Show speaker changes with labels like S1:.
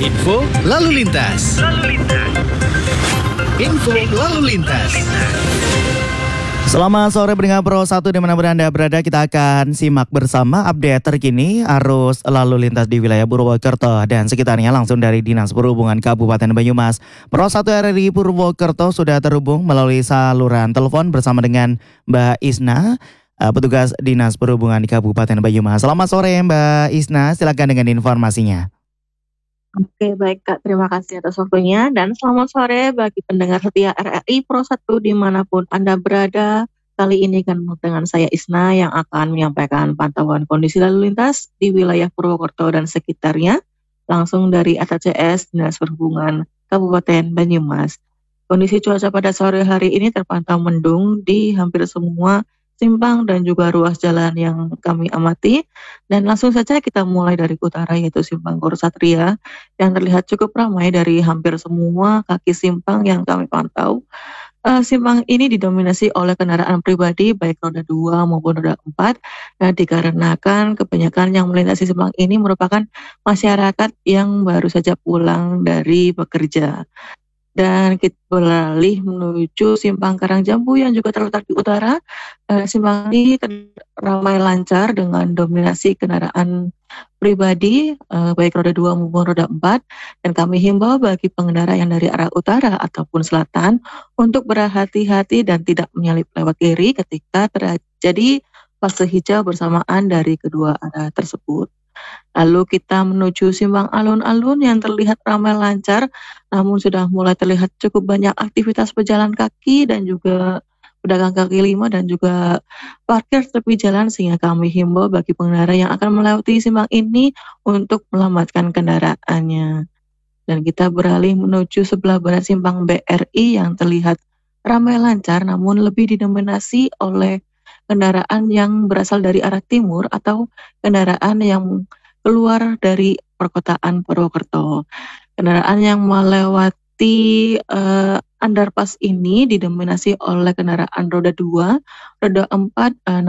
S1: Info lalu lintas. Info lalu lintas.
S2: Selamat sore pendengar Pro 1 dimanapun Anda berada, kita akan simak bersama update terkini arus lalu lintas di wilayah Purwokerto dan sekitarnya langsung dari Dinas Perhubungan Kabupaten Banyumas. Pro 1 RRI Purwokerto sudah terhubung melalui saluran telepon bersama dengan Mbak Isna, petugas Dinas Perhubungan di Kabupaten Banyumas. Selamat sore Mbak Isna, silakan dengan informasinya.
S3: Oke, baik Kak. Terima kasih atas waktunya dan selamat sore bagi pendengar setia RRI Pro 1 dimanapun Anda berada. Kali ini kan dengan saya Isna yang akan menyampaikan pantauan kondisi lalu lintas di wilayah Purwokerto dan sekitarnya langsung dari ATCS Dinas Perhubungan Kabupaten Banyumas. Kondisi cuaca pada sore hari ini terpantau mendung di hampir semua simpang dan juga ruas jalan yang kami amati. Dan langsung saja kita mulai dari utara yaitu simpang Gor Satria yang terlihat cukup ramai dari hampir semua kaki simpang yang kami pantau. Simpang ini didominasi oleh kendaraan pribadi baik roda 2 maupun roda 4. Nah, dikarenakan kebanyakan yang melintasi simpang ini merupakan masyarakat yang baru saja pulang dari bekerja. Dan kita beralih menuju simpang Karangjambu yang juga terletak di utara. Simpang ini ramai lancar dengan dominasi kendaraan pribadi baik roda 2 maupun roda 4. Dan kami himbau bagi pengendara yang dari arah utara ataupun selatan untuk berhati-hati dan tidak menyalip lewat kiri ketika terjadi fase hijau bersamaan dari kedua arah tersebut. Lalu kita menuju simpang alun-alun yang terlihat ramai lancar, namun sudah mulai terlihat cukup banyak aktivitas pejalan kaki dan juga pedagang kaki lima dan juga parkir tepi jalan, sehingga kami himbau bagi pengendara yang akan melewati simpang ini untuk melambatkan kendaraannya. Dan kita beralih menuju sebelah barat simpang BRI yang terlihat ramai lancar, namun lebih didominasi oleh kendaraan yang berasal dari arah timur atau kendaraan yang keluar dari perkotaan Purwokerto. Kendaraan yang melewati underpass ini didominasi oleh kendaraan roda 2, roda 4,